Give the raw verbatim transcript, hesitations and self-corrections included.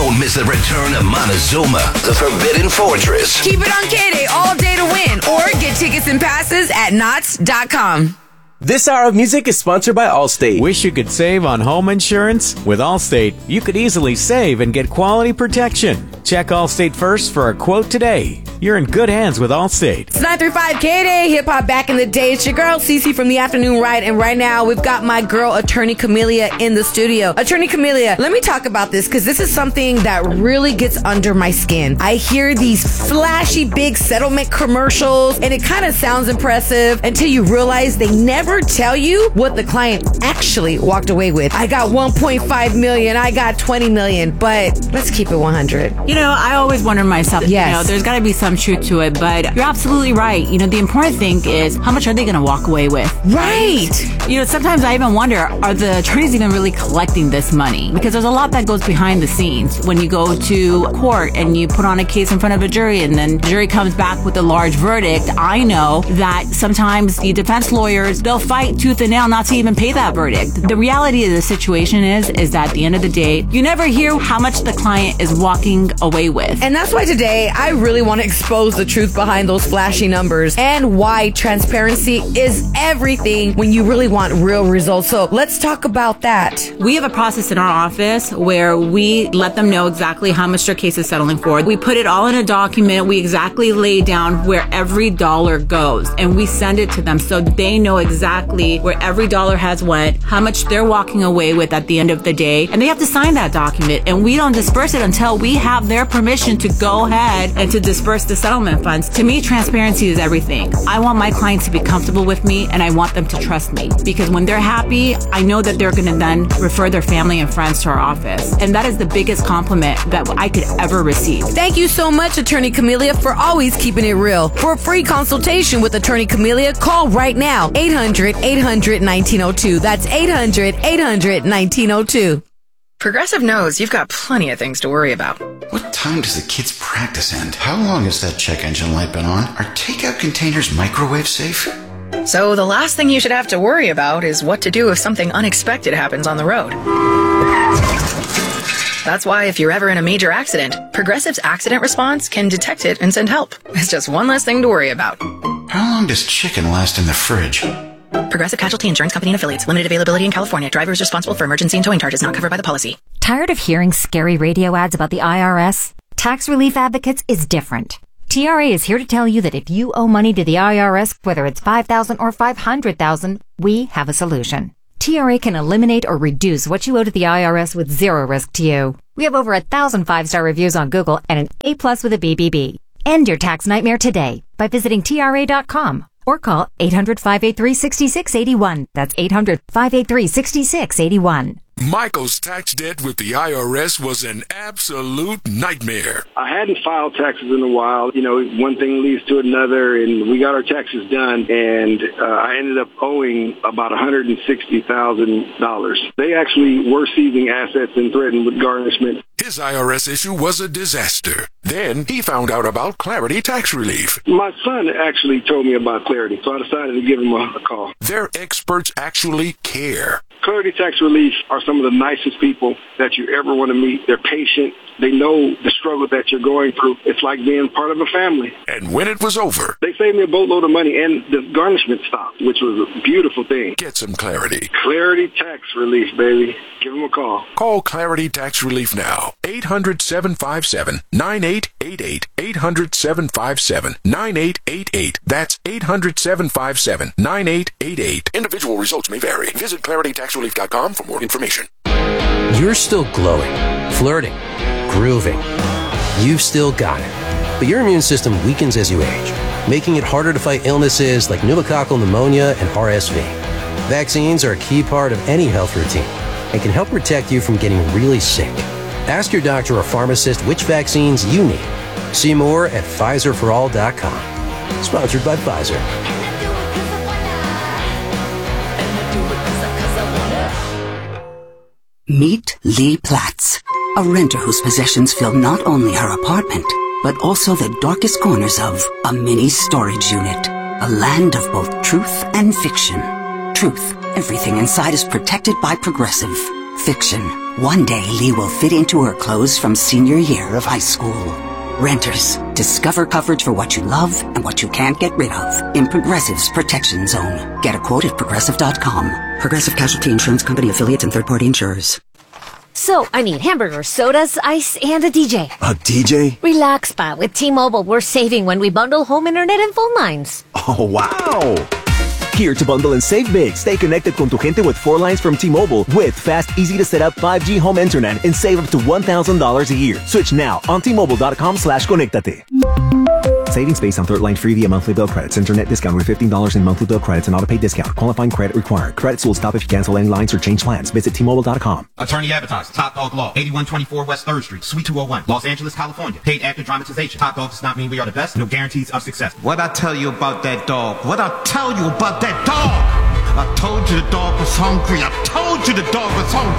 Don't miss the return of Montezuma, the Forbidden Fortress. Keep it on K-Day all day to win, or get tickets and passes at knots dot com. This hour of music is sponsored by Allstate. Wish you could save on home insurance? With Allstate, you could easily save and get quality protection. Check Allstate first for a quote today. You're in good hands with Allstate. It's nine three five K-Day, hip-hop back in the day. It's your girl, Cece from the Afternoon Ride, and right now we've got my girl, Attorney Camellia, in the studio. Attorney Camellia, let me talk about this, because this is something that really gets under my skin. I hear these flashy, big settlement commercials, and it kind of sounds impressive until you realize they never tell you what the client actually walked away with. I got one point five million, I got twenty million, but let's keep it one hundred. You know, I always wonder myself, yes. you know, there's got to be some truth to it, but you're absolutely right. You know, the important thing is how much are they going to walk away with? Right. You know, sometimes I even wonder, are the attorneys even really collecting this money? Because there's a lot that goes behind the scenes. When you go to court and you put on a case in front of a jury and then the jury comes back with a large verdict, I know that sometimes the defense lawyers, they'll fight tooth and nail not to even pay that verdict. The reality of the situation is, is that at the end of the day, you never hear how much the client is walking away with. And that's why today I really want to expose the truth behind those flashy numbers and why transparency is everything when you really want real results. So let's talk about that. We have a process in our office where we let them know exactly how much their case is settling for. We put it all in a document. We exactly lay down where every dollar goes, and we send it to them so they know exactly where every dollar has went, how much they're walking away with at the end of the day, and they have to sign that document, and we don't disperse it until we have their permission to go ahead and to disperse the settlement funds. To me, transparency is everything. I want my clients to be comfortable with me, and I want them to trust me, because when they're happy, I know that they're going to then refer their family and friends to our office, and that is the biggest compliment that I could ever receive. Thank you so much, Attorney Camellia, for always keeping it real. For a free consultation with Attorney Camellia, call right now, eight hundred, eight hundred, nineteen oh two. That's eight hundred, eight hundred, nineteen oh two. Progressive knows you've got plenty of things to worry about. What time does the kids' practice end? How long has that check engine light been on? Are takeout containers microwave safe? So the last thing you should have to worry about is what to do if something unexpected happens on the road. That's why if you're ever in a major accident, Progressive's accident response can detect it and send help. It's just one less thing to worry about. How long does chicken last in the fridge? Progressive Casualty Insurance Company and Affiliates. Limited availability in California. Driver is responsible for emergency and towing charges not covered by the policy. Tired of hearing scary radio ads about the I R S? Tax Relief Advocates is different. T R A is here to tell you that if you owe money to the I R S, whether it's five thousand dollars or five hundred thousand dollars, we have a solution. T R A can eliminate or reduce what you owe to the I R S with zero risk to you. We have over a thousand five-star reviews on Google and an A plus with a B B B. End your tax nightmare today by visiting T R A dot com. Or call eight hundred, five eight three, six six eight one. That's eight hundred, five eight three, six six eight one. Michael's tax debt with the I R S was an absolute nightmare. I hadn't filed taxes in a while. You know, one thing leads to another, and we got our taxes done, and uh, I ended up owing about one hundred sixty thousand dollars. They actually were seizing assets and threatened with garnishment. His I R S issue was a disaster. Then he found out about Clarity Tax Relief. My son actually told me about Clarity, so I decided to give him a, a call. Their experts actually care. Clarity Tax Relief are some of the nicest people that you ever want to meet. They're patient. They know the struggle that you're going through. It's like being part of a family. And when it was over, they saved me a boatload of money, and the garnishment stopped, which was a beautiful thing. Get some clarity. Clarity Tax Relief, baby. Give them a call. Call Clarity Tax Relief now. eight hundred, seven five seven, nine eight eight eight. eight hundred, seven five seven, nine eight eight eight. That's eight hundred, seven five seven, nine eight eight eight. Individual results may vary. Visit clarity tax relief dot com for more information. You're still glowing, flirting, grooving. You've still got it. But your immune system weakens as you age, making it harder to fight illnesses like pneumococcal pneumonia and R S V. Vaccines are a key part of any health routine and can help protect you from getting really sick. Ask your doctor or pharmacist which vaccines you need. See more at Pfizer for all dot com. Sponsored by Pfizer. Meet Lee Platts, a renter whose possessions fill not only her apartment, but also the darkest corners of a mini storage unit. A land of both truth and fiction. Truth, everything inside is protected by Progressive. Fiction. One day, Lee will fit into her clothes from senior year of high school. Renters. Discover coverage for what you love and what you can't get rid of in Progressive's Protection Zone. Get a quote at Progressive dot com. Progressive Casualty Insurance Company affiliates and third-party insurers. So, I need hamburgers, sodas, ice, and a D J. A D J? Relax, pa. With T-Mobile, we're saving when we bundle home internet and phone lines. Oh, wow! Here to bundle and save big. Stay connected con tu gente with four lines from T-Mobile with fast, easy-to-set-up five G home internet and save up to one thousand dollars a year. Switch now on T Mobile dot com slash conectate. Savings based on third line free via monthly bill credits. Internet discount with fifteen dollars in monthly bill credits and auto-pay discount. Qualifying credit required. Credits will stop if you cancel any lines or change plans. Visit T Mobile dot com. Attorney advertised. Top Dog Law. eighty-one twenty-four West third Street. Suite two oh one. Los Angeles, California. Paid actor dramatization. Top Dog does not mean we are the best. No guarantees of success. What I tell you about that dog? What I tell you about that dog? I told you the dog was hungry. I told you the dog was hungry.